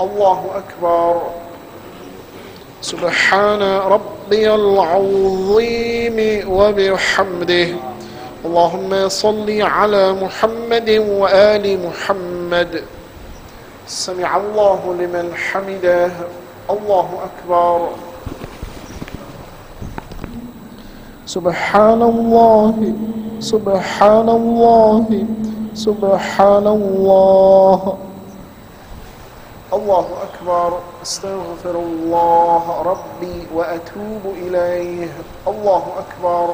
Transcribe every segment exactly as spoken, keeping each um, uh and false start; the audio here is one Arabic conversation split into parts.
الله أكبر. سبحان ربي العظيم وبحمده. اللهم صل على محمد وآل محمد. سمع الله لمن حمده. الله أكبر. سبحان الله سبحان الله سبحان الله. الله أكبر. استغفر الله ربي وأتوب إليه. الله أكبر.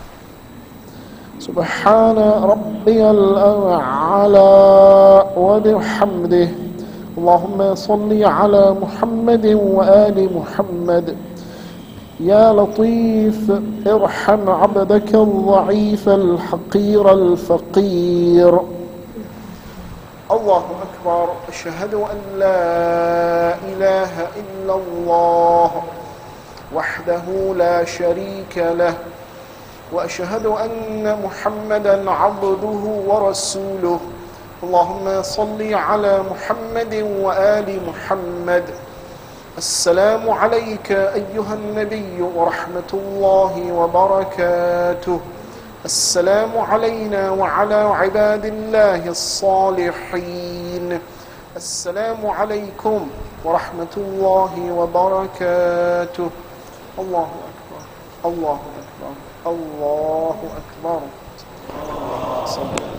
سبحان ربي الأعلى وبحمده. اللهم صل على محمد وآل محمد. يا لطيف ارحم عبدك الضعيف الحقير الفقير. الله أكبر. أشهد أن لا إله إلا الله وحده لا شريك له، وأشهد أن محمدا عبده ورسوله. اللهم صل على محمد وآل محمد. السلام عليك أيها النبي ورحمة الله وبركاته. السلام علينا وعلى عباد الله الصالحين. السلام عليكم ورحمة الله وبركاته. الله أكبر الله أكبر الله أكبر.